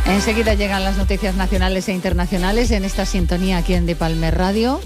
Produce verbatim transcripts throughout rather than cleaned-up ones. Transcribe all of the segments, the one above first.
Enseguida llegan las noticias nacionales e internacionales en esta sintonía aquí en De Palmer Radio.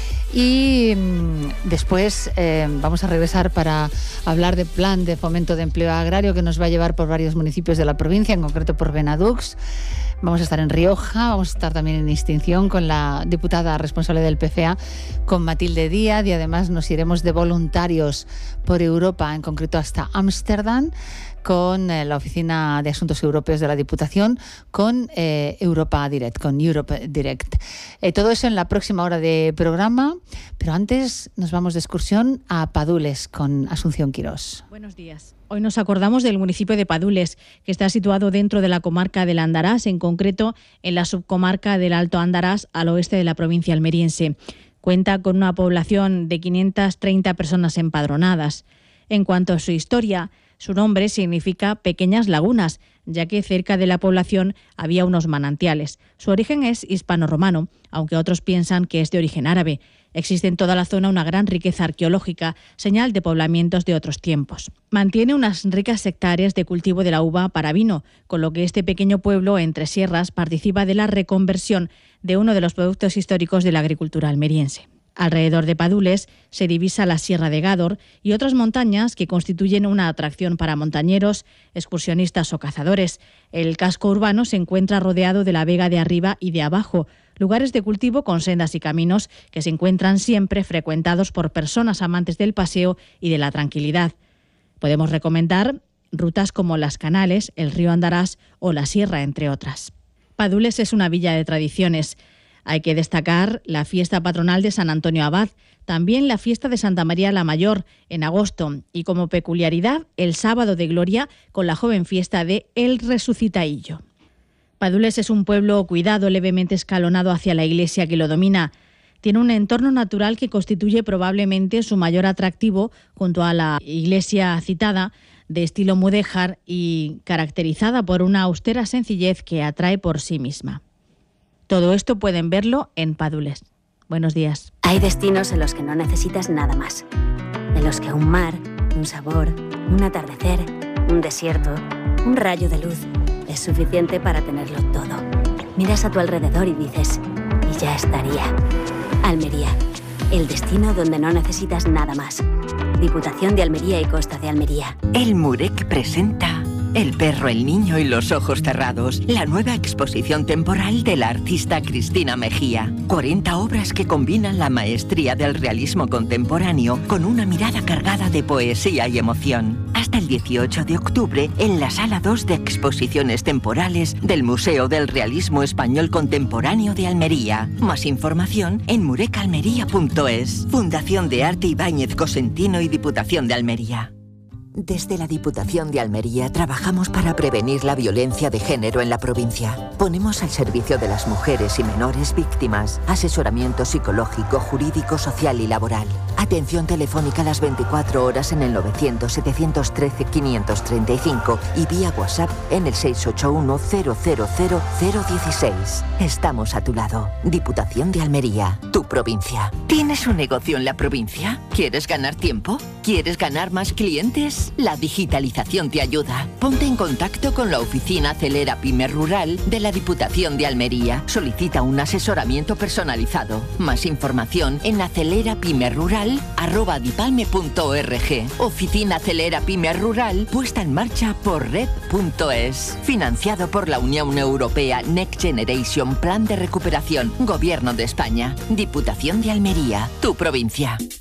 Y mmm, después eh, vamos a regresar para hablar del plan de fomento de empleo agrario que nos va a llevar por varios municipios de la provincia, en concreto por Benadux. Vamos a estar en Rioja, vamos a estar también en Extinción con la diputada responsable del P F A, con Matilde Díaz, y además nos iremos de voluntarios por Europa, en concreto hasta Ámsterdam, con eh, la Oficina de Asuntos Europeos de la Diputación, con eh, Europa Direct, con Europe Direct. Eh, todo eso en la próxima hora de programa, pero antes nos vamos de excursión a Padules con Asunción Quirós. Buenos días. Hoy nos acordamos del municipio de Padules, que está situado dentro de la comarca del Andarás, en concreto en la subcomarca del Alto Andarás, al oeste de la provincia almeriense. Cuenta con una población de quinientas treinta personas empadronadas. En cuanto a su historia, su nombre significa pequeñas lagunas, ya que cerca de la población había unos manantiales. Su origen es hispano-romano, aunque otros piensan que es de origen árabe. Existe en toda la zona una gran riqueza arqueológica, señal de poblamientos de otros tiempos. Mantiene unas ricas hectáreas de cultivo de la uva para vino, con lo que este pequeño pueblo entre sierras participa de la reconversión de uno de los productos históricos de la agricultura almeriense. Alrededor de Padules se divisa la Sierra de Gádor y otras montañas que constituyen una atracción para montañeros, excursionistas o cazadores. El casco urbano se encuentra rodeado de la Vega de arriba y de abajo, lugares de cultivo con sendas y caminos que se encuentran siempre frecuentados por personas amantes del paseo y de la tranquilidad. Podemos recomendar rutas como Las Canales, el río Andarás o la Sierra, entre otras. Padules es una villa de tradiciones. Hay que destacar la fiesta patronal de San Antonio Abad, también la fiesta de Santa María la Mayor en agosto y como peculiaridad el sábado de gloria con la joven fiesta de El Resucitaillo. Padules es un pueblo cuidado, levemente escalonado hacia la iglesia que lo domina. Tiene un entorno natural que constituye probablemente su mayor atractivo junto a la iglesia citada, de estilo mudéjar y caracterizada por una austera sencillez que atrae por sí misma. Todo esto pueden verlo en Padules. Buenos días. Hay destinos en los que no necesitas nada más. En los que un mar, un sabor, un atardecer, un desierto, un rayo de luz es suficiente para tenerlo todo. Miras a tu alrededor y dices, y ya estaría. Almería, el destino donde no necesitas nada más. Diputación de Almería y Costa de Almería. El Murek presenta El perro, el niño y los ojos cerrados, la nueva exposición temporal de la artista Cristina Mejía. cuarenta obras que combinan la maestría del realismo contemporáneo con una mirada cargada de poesía y emoción. Hasta el dieciocho de octubre en la Sala dos de Exposiciones Temporales del Museo del Realismo Español Contemporáneo de Almería. Más información en murecalmería punto es. Fundación de Arte Ibáñez Cosentino y Diputación de Almería. Desde la Diputación de Almería trabajamos para prevenir la violencia de género en la provincia. Ponemos al servicio de las mujeres y menores víctimas asesoramiento psicológico, jurídico, social y laboral. Atención telefónica las veinticuatro horas en el novecientos, setecientos trece, quinientos treinta y cinco y vía WhatsApp en el seis ocho uno, cero cero cero, cero dieciséis. Estamos a tu lado. Diputación de Almería, tu provincia. ¿Tienes un negocio en la provincia? ¿Quieres ganar tiempo? ¿Quieres ganar más clientes? La digitalización te ayuda. Ponte en contacto con la oficina Acelera Pyme Rural de la Diputación de Almería. Solicita un asesoramiento personalizado. Más información en acelerapymerural arroba dipalme punto org. Oficina Acelera Pyme Rural puesta en marcha por red punto es. Financiado por la Unión Europea Next Generation Plan de Recuperación. Gobierno de España. Diputación de Almería, tu provincia.